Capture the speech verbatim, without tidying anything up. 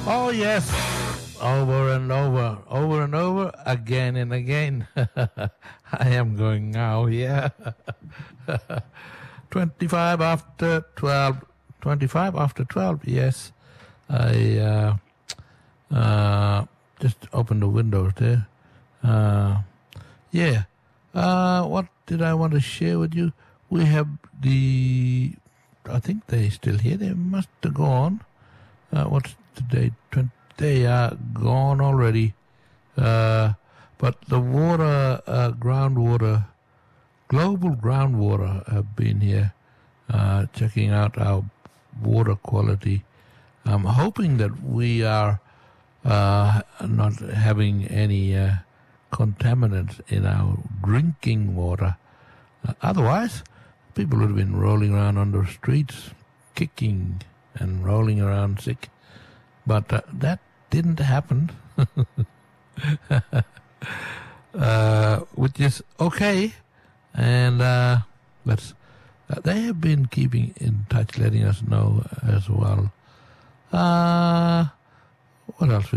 Oh, yes. Over and over, over and over, again and again. I am going now, yeah. twenty-five after twelve. twenty-five after twelve, yes. I uh, uh, just opened the windows there. Uh, yeah. Uh, what did I want to share with you? We have the... I think they're still here. They must have gone. Uh, what's the date? They are gone already. Uh, but the water, uh, groundwater, global groundwater have been here uh, checking out our water quality. I'm hoping that we are uh, not having any uh, contaminants in our drinking water. Uh, otherwise, people would have been rolling around on the streets, kicking and rolling around sick. But uh, that didn't happen, uh, which is okay. And uh, let's, uh, they have been keeping in touch, letting us know as well. Uh, what else?